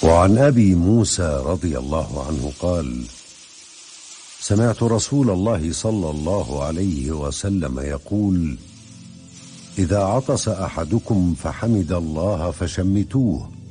وعن أبي موسى رضي الله عنه قال: سمعت رسول الله صلى الله عليه وسلم يقول: إذا عطس أحدكم فحمد الله فشمتوه،